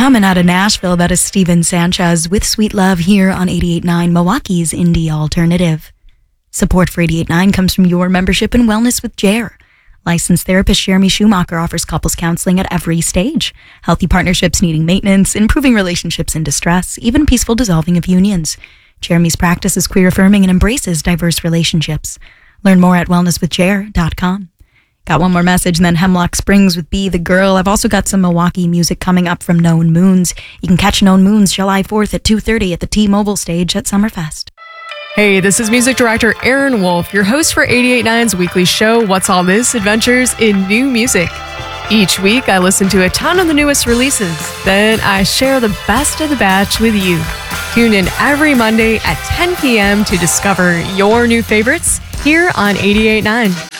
Coming out of Nashville, that is Steven Sanchez with Sweet Love here on 88.9, Milwaukee's Indie Alternative. Support for 88.9 comes from your membership in Wellness with Jer. Licensed therapist Jeremy Schumacher offers couples counseling at every stage. Healthy partnerships needing maintenance, improving relationships in distress, even peaceful dissolving of unions. Jeremy's practice is queer affirming and embraces diverse relationships. Learn more at wellnesswithjer.com. Got one more message and then Hemlock Springs with Be the Girl. I've also got some Milwaukee music coming up from Known Moons. You can catch Known Moons July 4th at 2:30 at the T-Mobile stage at Summerfest. Hey, this is music director Aaron Wolf, your host for 88.9's weekly show, What's All This? Adventures in New Music. Each week, I listen to a ton of the newest releases. Then I share the best of the batch with you. Tune in every Monday at 10 p.m. to discover your new favorites here on 88.9.